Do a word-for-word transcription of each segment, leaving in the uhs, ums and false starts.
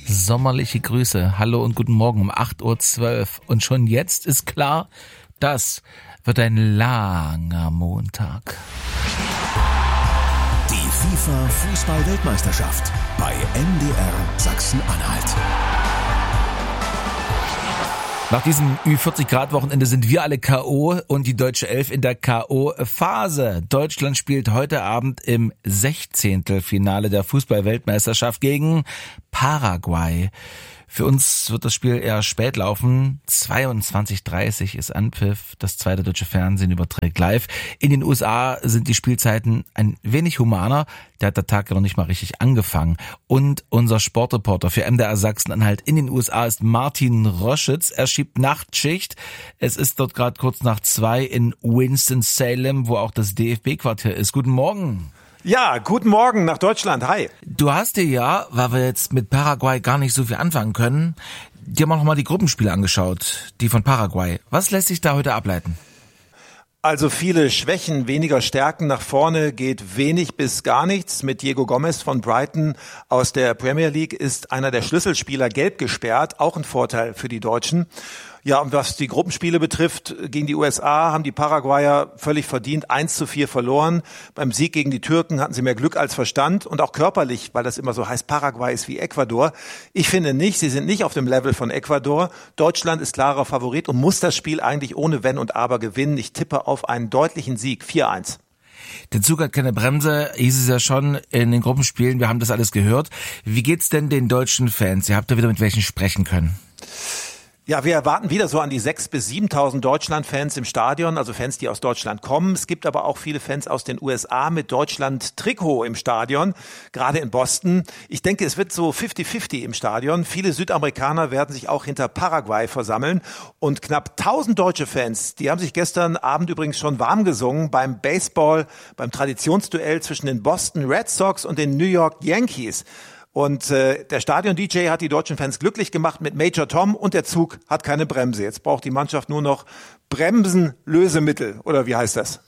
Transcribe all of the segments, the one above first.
Sommerliche Grüße. Hallo und guten Morgen um acht Uhr zwölf. Und schon jetzt ist klar, das wird ein langer Montag. Die FIFA-Fußball-Weltmeisterschaft bei M D R Sachsen-Anhalt. Nach diesem Ü vierzig Grad Wochenende sind wir alle K O und die deutsche Elf in der K O-Phase. Deutschland spielt heute Abend im Sechzehntelfinale der Fußball-Weltmeisterschaft gegen Paraguay. Für uns wird das Spiel eher spät laufen. zweiundzwanzig Uhr dreißig ist Anpfiff. Das zweite deutsche Fernsehen überträgt live. In den U S A sind die Spielzeiten ein wenig humaner. Der hat der Tag ja noch nicht mal richtig angefangen. Und unser Sportreporter für M D R Sachsen-Anhalt in den U S A ist Martin Roschitz. Er schiebt Nachtschicht. Es ist dort gerade kurz nach zwei in Winston-Salem, wo auch das D F B-Quartier ist. Guten Morgen. Ja, guten Morgen nach Deutschland. Hi. Du hast dir ja, weil wir jetzt mit Paraguay gar nicht so viel anfangen können, dir mal nochmal die Gruppenspiele angeschaut, die von Paraguay. Was lässt sich da heute ableiten? Also viele Schwächen, weniger Stärken. Nach vorne geht wenig bis gar nichts. Mit Diego Gomez von Brighton aus der Premier League ist einer der Schlüsselspieler gelb gesperrt. Auch ein Vorteil für die Deutschen. Ja, und was die Gruppenspiele betrifft, gegen die U S A haben die Paraguayer völlig verdient eins zu vier verloren. Beim Sieg gegen die Türken hatten sie mehr Glück als Verstand und auch körperlich, weil das immer so heißt, Paraguay ist wie Ecuador. Ich finde nicht, sie sind nicht auf dem Level von Ecuador. Deutschland ist klarer Favorit und muss das Spiel eigentlich ohne Wenn und Aber gewinnen. Ich tippe auf einen deutlichen Sieg, vier eins. Der Zug hat keine Bremse, hieß es ja schon in den Gruppenspielen. Wir haben das alles gehört. Wie geht's denn den deutschen Fans? Ihr habt da wieder mit welchen sprechen können? Ja, wir erwarten wieder so an die sechstausend bis siebentausend Deutschland-Fans im Stadion, also Fans, die aus Deutschland kommen. Es gibt aber auch viele Fans aus den U S A mit Deutschland-Trikot im Stadion, gerade in Boston. Ich denke, es wird so fünfzig fünfzig im Stadion. Viele Südamerikaner werden sich auch hinter Paraguay versammeln. Und knapp tausend deutsche Fans, die haben sich gestern Abend übrigens schon warm gesungen beim Baseball, beim Traditionsduell zwischen den Boston Red Sox und den New York Yankees. Und äh, der Stadion-D J hat die deutschen Fans glücklich gemacht mit Major Tom und der Zug hat keine Bremse. Jetzt braucht die Mannschaft nur noch Bremsenlösemittel, oder wie heißt das?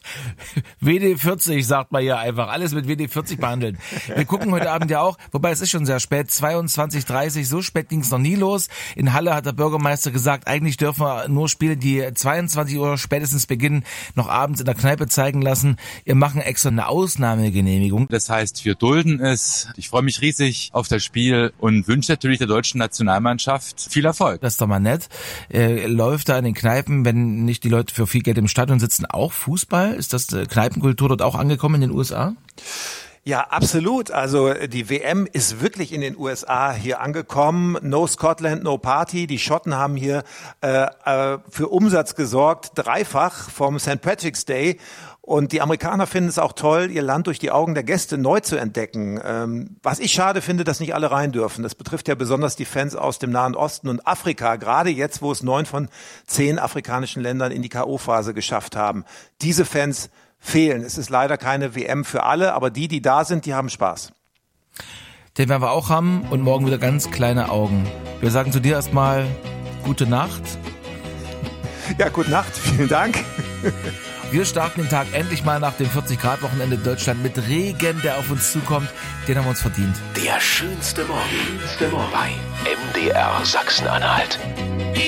W D vierzig sagt man ja einfach, alles mit W D vierzig behandeln. Wir gucken heute Abend ja auch, wobei es ist schon sehr spät, zweiundzwanzig Uhr dreißig, so spät ging es noch nie los. In Halle hat der Bürgermeister gesagt, eigentlich dürfen wir nur Spiele, die zweiundzwanzig Uhr spätestens beginnen, noch abends in der Kneipe zeigen lassen. Wir machen extra eine Ausnahmegenehmigung. Das heißt, wir dulden es. Ich freue mich riesig auf das Spiel und wünsche natürlich der deutschen Nationalmannschaft viel Erfolg. Das ist doch mal nett. Äh, läuft da in den Kneipen, wenn nicht die Leute für viel Geld im Stadion sitzen, auch Fußball? Ist das äh, Kneipenkultur dort auch angekommen in den U S A? Ja, absolut. Also die W M ist wirklich in den U S A hier angekommen. No Scotland, no Party. Die Schotten haben hier äh, äh, für Umsatz gesorgt, dreifach vom Sankt Patrick's Day. Und die Amerikaner finden es auch toll, ihr Land durch die Augen der Gäste neu zu entdecken. Ähm, was ich schade finde, dass nicht alle rein dürfen. Das betrifft ja besonders die Fans aus dem Nahen Osten und Afrika, gerade jetzt, wo es neun von zehn afrikanischen Ländern in die K O-Phase geschafft haben. Diese Fans fehlen. Es ist leider keine W M für alle, aber die, die da sind, die haben Spaß. Den werden wir auch haben und morgen wieder ganz kleine Augen. Wir sagen zu dir erstmal gute Nacht. Ja, gute Nacht. Vielen Dank. Wir starten den Tag endlich mal nach dem vierzig Grad Wochenende in Deutschland mit Regen, der auf uns zukommt. Den haben wir uns verdient. Der schönste Morgen bei M D R Sachsen-Anhalt.